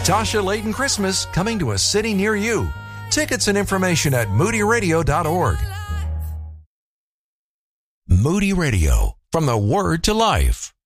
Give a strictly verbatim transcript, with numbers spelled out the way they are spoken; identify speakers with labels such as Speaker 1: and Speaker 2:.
Speaker 1: Tasha Layton Christmas coming to a city near you. Tickets and information at moody radio dot org. Moody Radio, from the Word to Life.